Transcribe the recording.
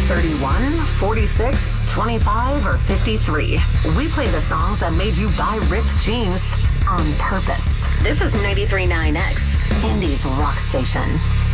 31, 46, 25, or 53. We play the songs that made you buy ripped jeans on purpose. This is 93.9X, Indy's rock station.